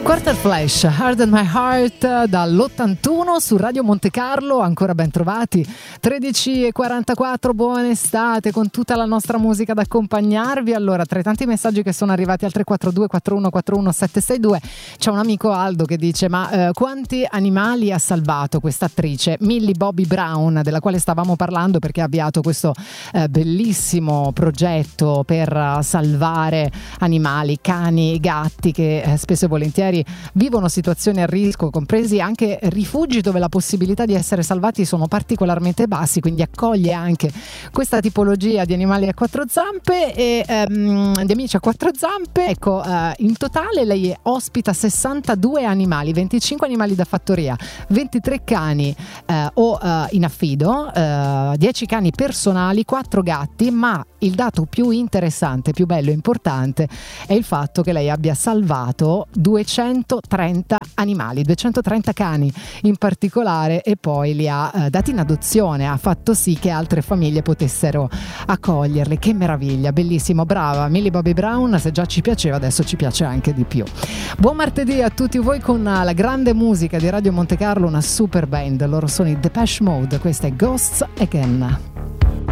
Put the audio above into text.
Quarter Flash, Hard in My Heart dall'81 su Radio Monte Carlo, ancora ben trovati, 13:44, buona estate con tutta la nostra musica ad accompagnarvi. Allora, tra i tanti messaggi che sono arrivati al 342 4141 762 c'è un amico Aldo che dice: ma quanti animali ha salvato questa attrice Millie Bobby Brown, della quale stavamo parlando, perché ha avviato questo bellissimo progetto per salvare animali, cani e gatti che spesso e volentieri vivono situazioni a rischio, compresi anche rifugi dove la possibilità di essere salvati sono particolarmente bassi, quindi accoglie anche questa tipologia di animali a quattro zampe e di amici a quattro zampe. Ecco, in totale lei ospita 62 animali, 25 animali da fattoria, 23 cani in affido, 10 cani personali, 4 gatti, ma il dato più interessante, più bello e importante è il fatto che lei abbia salvato 230 animali, 230 cani in particolare, e poi li ha dati in adozione, ha fatto sì che altre famiglie potessero accoglierli. Che meraviglia, bellissimo, brava Millie Bobby Brown, se già ci piaceva adesso ci piace anche di più. Buon martedì a tutti voi con la grande musica di Radio Monte Carlo, una super band, loro sono i Depeche Mode, questa è Ghosts Again.